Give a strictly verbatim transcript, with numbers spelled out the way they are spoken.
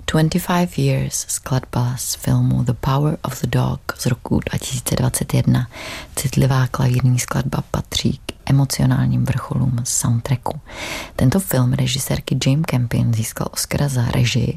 dvacet pět Years, skladba z filmu The Power of the Dog z roku dva tisíce dvacet jedna. Citlivá klavírní skladba patří k emocionálním vrcholům soundtracku. Tento film režisérky Jane Campion získal Oscara za režii